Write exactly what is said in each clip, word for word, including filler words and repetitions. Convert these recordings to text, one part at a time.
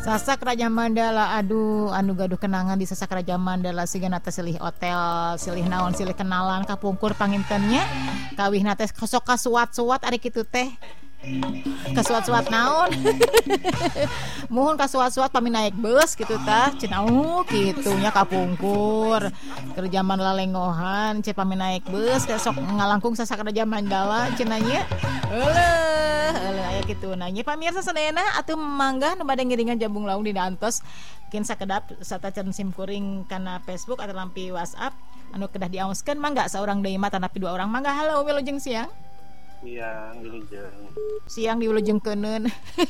Sasak Raja Mandala, aduh anu gaduh kenangan di Sasak Raja Mandala siga nate silih hotel, silih naon, silih kenalan kapungkur pangintennya. Kawih nate sok kasuat-suat ari kitu teh. Kasuat-suat naon. Mohon kasuat-suat pami naik bus gitu tah, cenah uh kitu nya kapungkur. Keur zaman lalengohan ce pami naik bus sok ngalangkung Sasak Raja Mandala cenah nya. Heuleh, heuleh aya kitu na. Nya pamirsa sadayana atuh mangga nu bade ngiringan Jambung Laung di Dantos. Kin sakedap satacan sim kuring kana Facebook atau lampi WhatsApp anu kedah diaoskeun mangga saurang deui mah tanapi dua orang mangga. Halo wilujeng siang. Siang wilujeng. Siang di wilujengkeuneun.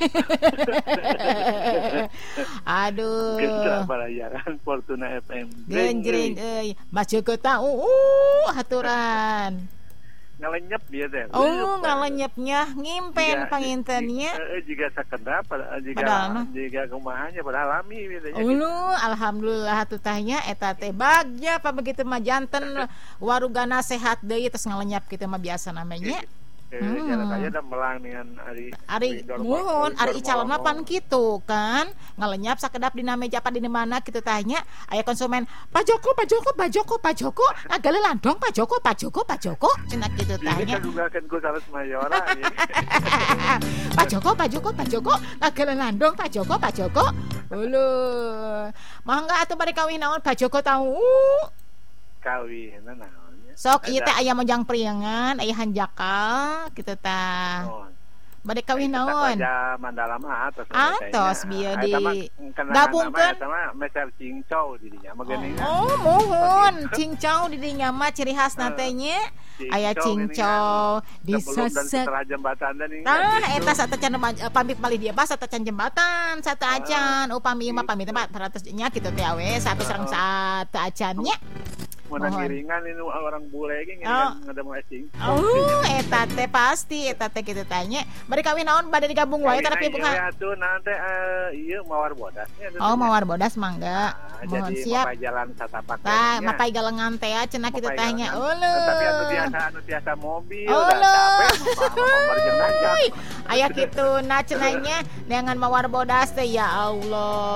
Aduh. Geus balayaran Fortuna F M. Genjreng euy, baca ke tau uh haturan. Ngalenyep dia teh. Oh, ngalenyepnya ngimpen pangintennya. Heeh, jiga sakedap jiga jiga kumahanya pada alami gitu. Oh, alhamdulillah atuh tanya eta teh bagja pa begitu mah janten warugana sehat deui tos ngalenyap kitu mah biasa namanya. Hmm. Jalan aja dan melang dengan Ari Ari nuhun Ari calonna pan kitu kan ngalenyap sakedap dina meja apa dina mana kitu tanya aya konsumen Pak Joko Pak Joko Pak Joko Pak Joko agale landong Pak Joko Pak Joko Pak Joko cenah kitu tanya juga kan ku sanes mayora ya. Pak Joko Pak Joko Pak Joko agale landong Pak Joko Pak Joko uleuh mangga atuh bade kawin naon Pak Joko tahu kawin naon sok ieu teh aya mojang priangan aya hanjakal kitu tah oh. Bade kawin naon Raja Mandala mah atos atos bieu di gabungkeun sama meser cincau di dinya mah geuning oh mohon cincau di dinya mah ciri khasna teh nya aya cincau di sasak jembatan teh tah eta satacan pamit malih dia bas satacan jembatan satu acan upami mah pamit empat ratus nya kitu teh awe satu sareng satu acannya mun ngiringan ini orang bule ge ngiringan ngademu acing. Oh, eta teh pasti eta teh kitu tanya. Bari kawin naon bade digabung wae tapi bukan. Ya atuh nanti ieu mawar bodasnya. Oh, mawar bodas mangga. Mohon siap. Jadi jalan satapak. Tah, mapai galengan teh cenah kitu teh nya. Euleh. Tapi anu biasa anu biasa mobil da capek. Aya kitu na cenah nya dengan mawar bodas teh ya Allah.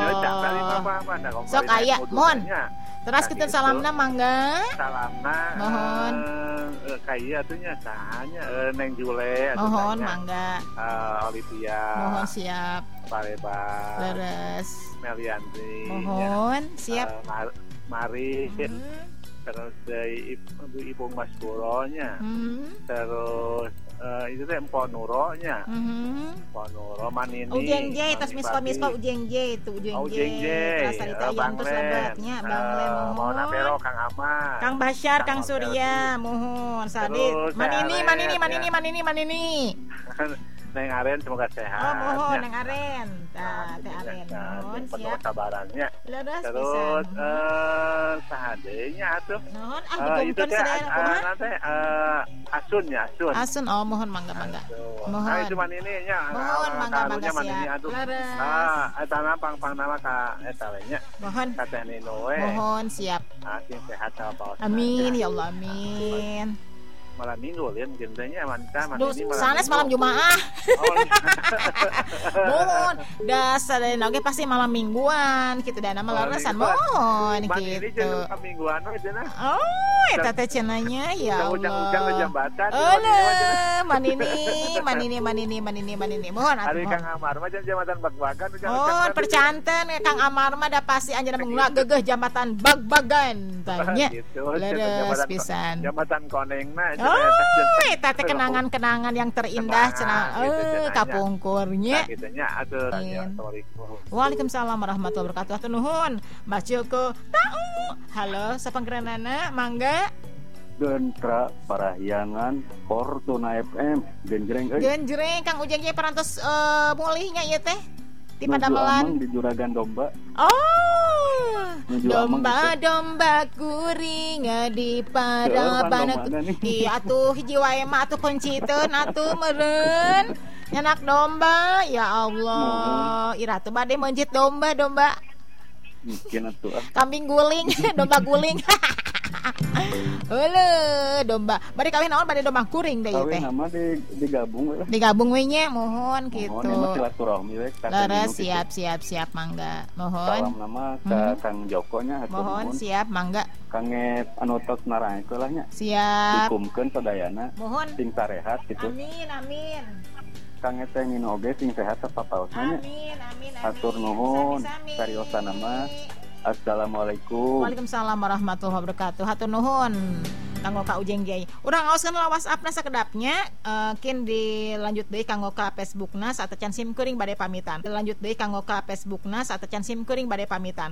Sok aya, mohon. Terus kita salamna mangga. Salamna. Mohon. Eh kaya atunya sahanya eh, Neng Jule atuh. Mohon mangga. Eh Olivia. Mohon siap. Paleba. Leres. Meliantri. Mohon siap. Eh, Mar- Mari. Hmm. Terus dari Ibu Ibu Mas Boronya. Hmm. Terus uh, itu teh Empo Nuronya. Mhm. Empo Nuro Manini. Ujeng J tas mispa mispa Ujeng J itu Ujeng J. Terus ari tayang terus lebatnya Bang Le mohon. Mau napero Kang Amar. Kang Basyar, Kang Surya, mohon. Sadit. Manini Manini Manini Manini Manini. Neng Aren semoga sehat. Oh mohon Neng Aren. Tah Teh Aren mohon siap. Sabarannya. Terus eh sahadenya atuh. Mohon ah digumkeun sadaya kumaha? Nanti eh Asun ya Asun. Asun oh mohon mangga mangga. Mohon. Ah itu Manini nya. Mohon mangga mangga siap. Ah eta pang-pang nama ka eta we nya. Mohon. Ka Teh Nino we. Mohon siap. Ah sehat sama Amin ya Allah amin. Malam minggu lian gendanya mantap Manini malam sanes malam Jumaah. Mohon dasar dan oke pasti malam mingguan gitu dan nama larasan mohon gitu. Malam mingguan we cenah. Oh eta teh cenanya ya Allah. Ujang-ujang ke jambatan. Euleh Manini Manini Manini Manini Manini mohon atuh. Ari Kang Amar mah jambatan bag-bagan oh percanten Kang Amar mah da pasti anjeunna mengulah geugeuh jambatan bag-bagan tanya. Leres pisan. Jambatan konengna. Oh, eta teh kenangan-kenangan yang terindah cenah eh kapungkurnya. Kitu nya atuh Waalaikumsalam warahmatullahi wabarakatuh. Atuh nuhun. Mbah Joko. Tau. Halo, sapanggeureunana? Mangga. Gentra parahyangan Fortuna F M genjreng euy. Genjreng Kang Ujeng ge parantos uh, mulih nya ieu teh. Di Padamelan di Juragan Domba. Oh, domba-domba kuring di Padamelan. Iya atuh hiji wae mah atuh kunciteun atuh meureun. Nyanak domba, ya Allah. Ira teh bade meunjit domba-domba. Mungkin atuh. Kambing guling, domba guling. Heuleum domba. Bari kawin naon bade domba kuring deui teh. Kawin nama di digabung we. Digabung we nya mohon kitu. Mohon silaturahmi we. Lara siap siap siap mangga. Mohon. Salam nama ka hmm. Kang Joko nya hatur mohon. Mohon siap mangga. Kanget anu tos naraekeun lah nya. Siap. Dikumkeun sadayana. Mohon. Sing sarehat gitu. Amin amin. Kanget teh ngin oge sing sehat sapapaosna nya. Amin amin amin. Hatur nuhun. Sariosana mah. Assalamualaikum. Waalaikumsalam warahmatullahi wabarakatuh. Hatur nuhun. Kanggo ka Ujeng Kiai. Urang ngaoskeun lah WhatsApp-na sakedapnya. Uh, kin dilanjut deui kanggo ka Facebook-na satecan sim kuring bade pamitan. Dilanjut deui kanggo ka Facebook-na satecan sim kuring bade pamitan.